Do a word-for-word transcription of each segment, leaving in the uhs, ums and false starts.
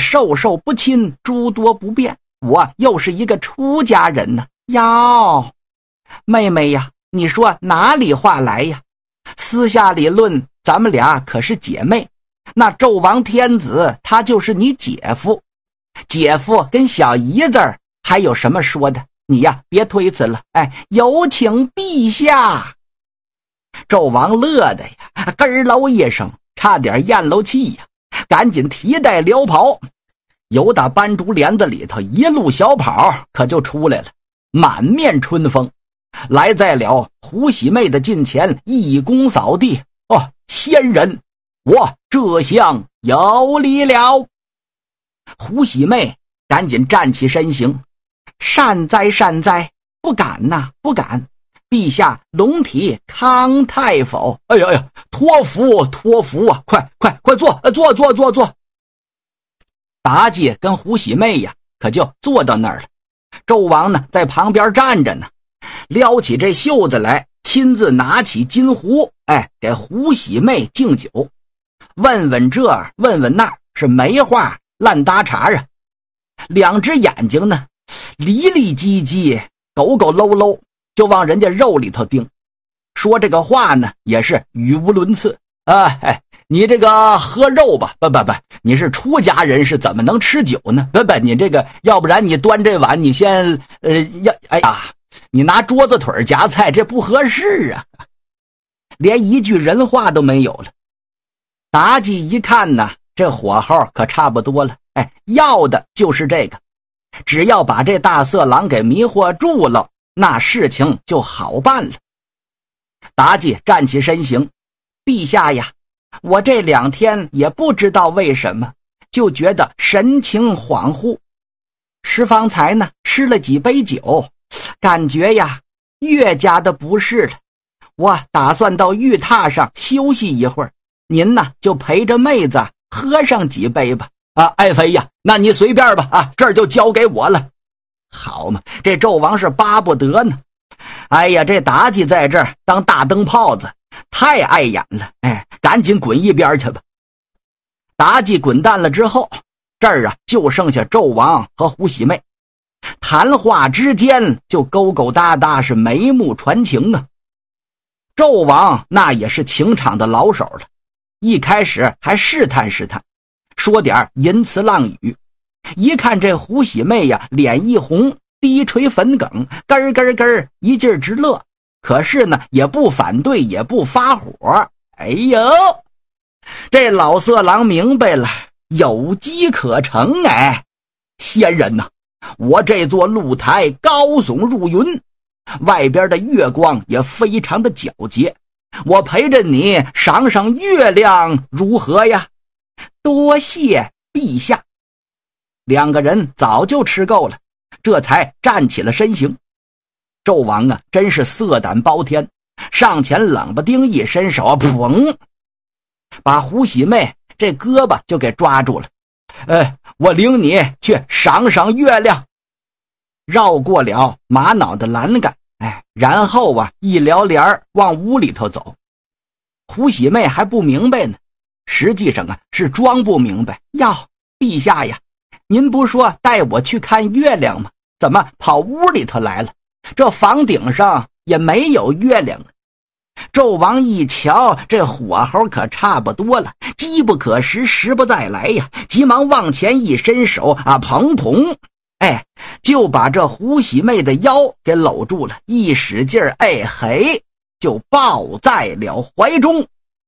授受不亲，诸多不便，我又是一个出家人呢。哟，妹妹呀，你说哪里话来呀？私下里论，咱们俩可是姐妹。那纣王天子他就是你姐夫，姐夫跟小姨子还有什么说的？你呀别推辞了，哎，有请陛下。纣王乐的呀，咯喽一声，差点咽漏气呀，赶紧提带撩袍，由打斑竹帘子里头一路小跑，可就出来了，满面春风，来在了胡喜妹的近前，一躬扫地。哦，仙人，我这厢有礼了。胡喜妹赶紧站起身形，善哉善哉，不敢呐，不敢。陛下龙体康泰否？哎呀呀，托福托福啊！快快快坐坐坐坐坐。妲己跟胡喜妹呀，可就坐到那儿了。纣王呢，在旁边站着呢，撩起这袖子来，亲自拿起金壶，哎，给胡喜妹敬酒，问问这问问那，是没话烂搭茬啊。两只眼睛呢，离离唧唧，狗狗搂搂，就往人家肉里头盯。说这个话呢，也是语无伦次啊！哎，你这个喝肉吧，不不不，你是出家人士，怎么能吃酒呢？不不，你这个，要不然你端这碗，你先呃要，哎呀，你拿桌子腿夹菜，这不合适啊！连一句人话都没有了。妲己一看呢，这火候可差不多了，哎，要的就是这个，只要把这大色狼给迷惑住了，那事情就好办了。妲己站起身形，陛下呀，我这两天也不知道为什么，就觉得神情恍惚。十方才呢吃了几杯酒，感觉呀越加的不适了。我打算到玉榻上休息一会儿，您呢就陪着妹子喝上几杯吧。啊，爱妃呀，那你随便吧，啊，这儿就交给我了。好嘛，这纣王是巴不得呢。哎呀，这妲己在这儿当大灯泡子，太碍眼了，哎，赶紧滚一边去吧。妲己滚蛋了之后，这儿啊就剩下纣王和胡喜妹，谈话之间就勾勾搭搭，是眉目传情啊。纣王那也是情场的老手了，一开始还试探试探，说点淫词浪语，一看这胡喜妹呀，脸一红，低垂粉梗，咯咯咯一劲儿直乐，可是呢也不反对，也不发火。哎呦，这老色狼明白了，有机可乘。哎，仙人呐，我这座露台高耸入云，外边的月光也非常的皎洁，我陪着你赏赏月亮如何呀？多谢陛下。两个人早就吃够了，这才站起了身形。纣王啊，真是色胆包天，上前冷不丁一伸手，砰，把胡喜妹这胳膊就给抓住了。呃，我领你去赏赏月亮。绕过了玛瑙的栏杆，哎，然后啊，一撩帘往屋里头走。胡喜妹还不明白呢，实际上啊是装不明白。哟，陛下呀，您不说带我去看月亮吗？怎么跑屋里头来了？这房顶上也没有月亮。纣王一瞧，这火候可差不多了，机不可失，时不再来呀，急忙往前一伸手啊，砰砰，哎，就把这胡喜妹的腰给搂住了，一使劲儿，哎嘿，就抱在了怀中。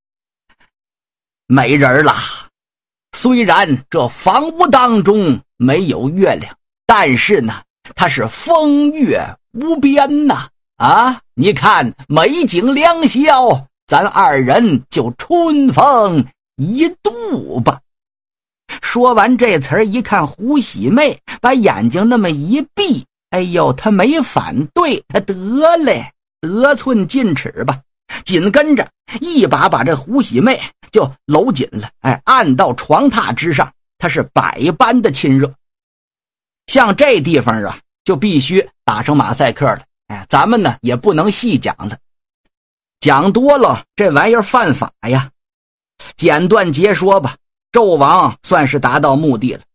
美人啦，虽然这房屋当中没有月亮，但是呢，它是风月无边呐！啊，你看美景良宵，咱二人就春风一度吧。说完这词儿，一看胡喜妹把眼睛那么一闭，哎呦，他没反对，得嘞，得寸进尺吧。紧跟着一把把这胡喜妹就搂紧了，哎，按到床榻之上，他是百般的亲热。像这地方啊，就必须打上马赛克了。哎，咱们呢也不能细讲了，讲多了这玩意儿犯法呀。简短截说吧，纣王算是达到目的了。